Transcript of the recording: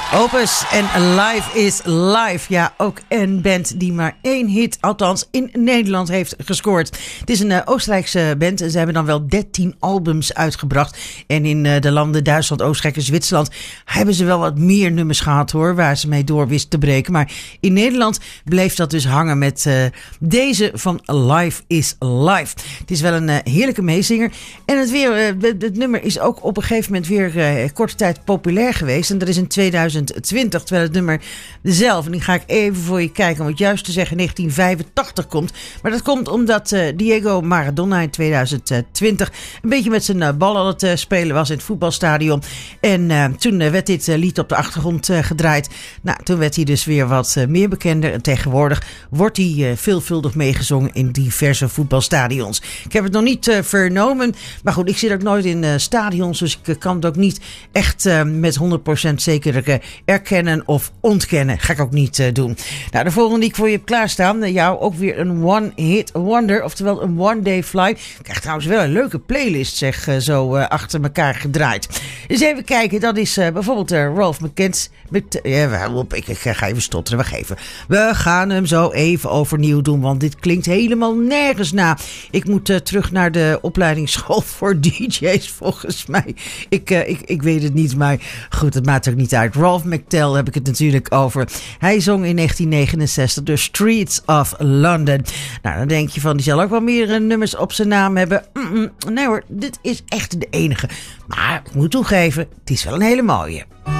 Opus en Live is Live. Ja, ook een band die maar 1 hit, althans in Nederland, heeft gescoord. Het is een Oostenrijkse band en ze hebben dan wel 13 albums uitgebracht. En in de landen Duitsland, Oostenrijk en Zwitserland hebben ze wel wat meer nummers gehad hoor, waar ze mee door wisten te breken. Maar in Nederland bleef dat dus hangen met deze van Live is Live. Het is wel een heerlijke meezinger. En het nummer is ook op een gegeven moment weer korte tijd populair geweest. En dat is in 2020, terwijl het nummer zelf, en die ga ik even voor je kijken, want juist te zeggen 1985 komt. Maar dat komt omdat Diego Maradona in 2020 een beetje met zijn bal aan het spelen was in het voetbalstadion. En toen werd dit lied op de achtergrond gedraaid. Nou, toen werd hij dus weer wat meer bekender. En tegenwoordig wordt hij veelvuldig meegezongen in diverse voetbalstadions. Ik heb het nog niet vernomen, maar goed, ik zit ook nooit in stadions, dus ik kan het ook niet echt met 100% zeker erkennen of ontkennen. Ga ik ook niet doen. Nou, de volgende die ik voor je heb klaarstaan, jou ook weer een one-hit wonder, oftewel een one-day fly. Ik krijg trouwens wel een leuke playlist, zeg, zo achter elkaar gedraaid. Dus even kijken, dat is bijvoorbeeld Ralph McKenzie. Ik ga even stotteren, wacht even. We gaan hem zo even overnieuw doen, want dit klinkt helemaal nergens na. Ik moet terug naar de opleidingsschool voor DJ's, volgens mij. Ik weet het niet, maar goed, het maakt ook niet uit. Ralph McTell heb ik het natuurlijk over. Hij zong in 1969 The Streets of London. Nou, dan denk je van, die zal ook wel meer nummers op zijn naam hebben. Nee hoor, dit is echt de enige. Maar ik moet toegeven, het is wel een hele mooie.